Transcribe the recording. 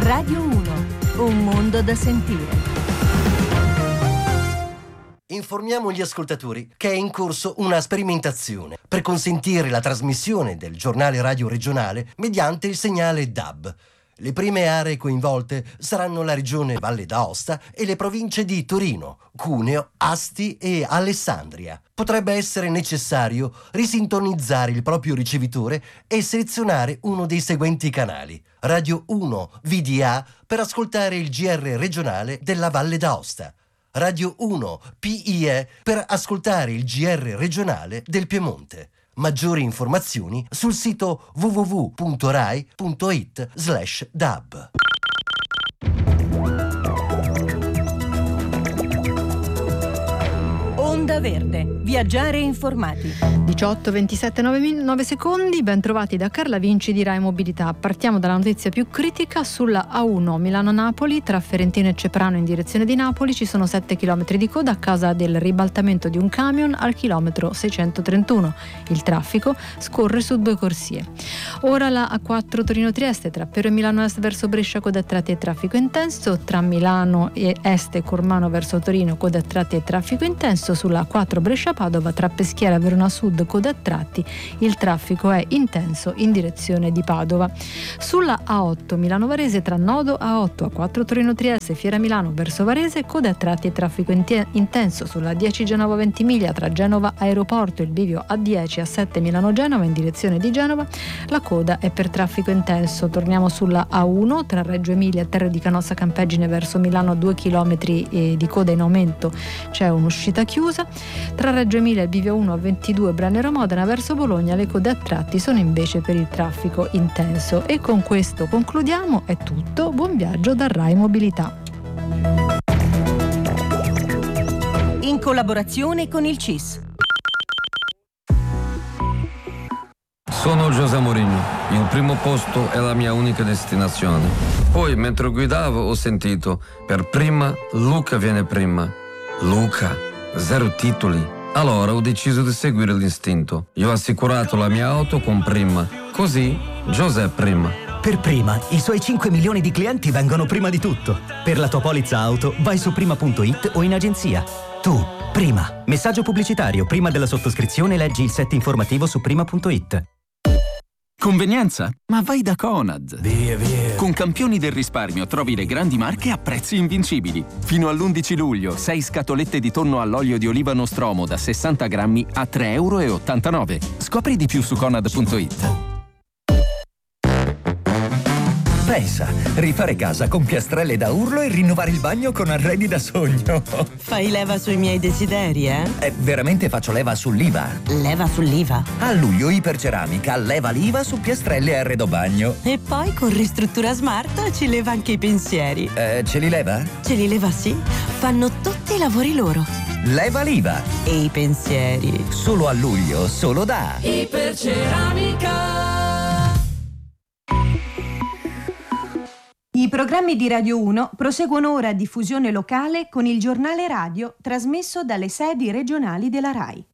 Radio 1, un mondo da sentire. Informiamo gli ascoltatori che è in corso una sperimentazione per consentire la trasmissione del giornale radio regionale mediante il segnale DAB. Le prime aree coinvolte saranno la regione Valle d'Aosta e le province di Torino, Cuneo, Asti e Alessandria. Potrebbe essere necessario risintonizzare il proprio ricevitore e selezionare uno dei seguenti canali: Radio 1 VDA per ascoltare il GR regionale della Valle d'Aosta, Radio 1 PIE per ascoltare il GR regionale del Piemonte. Maggiori informazioni sul sito www.rai.it/dab. Onda Verde, viaggiare informati. 18:27 secondi, ben trovati da Carla Vinci di Rai Mobilità. Partiamo dalla notizia più critica sulla A1 Milano-Napoli, tra Ferentino e Ceprano in direzione di Napoli. Ci sono 7 km di coda a causa del ribaltamento di un camion al chilometro 631. Il traffico scorre su 2 corsie. Ora la A4 Torino-Trieste, tra Pero e Milano Est verso Brescia, coda a tratti e traffico intenso. Tra Milano e Est e Cormano verso Torino, coda a tratti e traffico intenso. Sulla A4 Brescia-Padova, tra Peschiera e Verona Sud, coda a tratti, il traffico è intenso in direzione di Padova. Sulla A8 Milano-Varese, tra Nodo A8, A4 Torino-Trieste, Fiera Milano verso Varese, coda a tratti e traffico intenso. Sulla 10 Genova-Ventimiglia, tra Genova Aeroporto, il bivio A10, A7 Milano-Genova in direzione di Genova, la coda è per traffico intenso. Torniamo sulla A1, tra Reggio Emilia e Terre di Canossa Campeggine verso Milano, 2 km di coda in aumento, c'è un'uscita chiusa. Tra Reggio Emilia e il bivio 1 A22 Brennero Modena verso Bologna, le code a tratti sono invece per il traffico intenso. E con questo concludiamo, è tutto, buon viaggio da Rai Mobilità. In collaborazione con il CIS. Sono José Mourinho, il primo posto è la mia unica destinazione. Poi mentre guidavo ho sentito, per prima Luca viene prima. Luca, 0 titoli. Allora ho deciso di seguire l'istinto. Io ho assicurato la mia auto con Prima. Così José prima. Per Prima, i suoi 5 milioni di clienti vengono prima di tutto. Per la tua polizza auto vai su prima.it o in agenzia. Tu, Prima. Messaggio pubblicitario. Prima della sottoscrizione leggi il set informativo su prima.it. Convenienza? Ma vai da Conad! Via. Con Campioni del risparmio trovi le grandi marche a prezzi invincibili. Fino all'11 luglio, 6 scatolette di tonno all'olio di oliva Nostromo da 60 grammi a €3,89. Scopri di più su Conad.it. Pensa, rifare casa con piastrelle da urlo e rinnovare il bagno con arredi da sogno. Fai leva sui miei desideri, eh? Veramente faccio leva sull'IVA. Leva sull'IVA? A luglio Iperceramica leva l'IVA su piastrelle e arredo bagno. E poi con Ristruttura Smart ci leva anche i pensieri. Ce li leva? Ce li leva, sì. Fanno tutti i lavori loro. Leva l'IVA. E i pensieri. Solo a luglio, solo da Iperceramica. I programmi di Radio 1 proseguono ora a diffusione locale con il giornale radio trasmesso dalle sedi regionali della RAI.